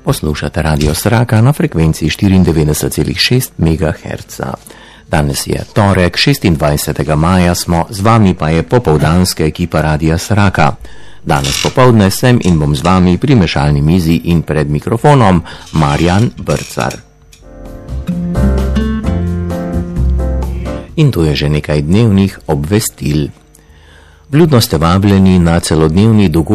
Poslušate Radio Sraka na frekvenci 94,6 MHz. Danes je torek, 26. maja smo, z vami pa je popoldanska ekipa Radia Sraka. Danes popoldne sem in bom z vami pri mešalni mizi in pred mikrofonom Marjan Brcar. In to je že nekaj dnevnih obvestil. Vljudno ste vabljeni na celodnevni dogodek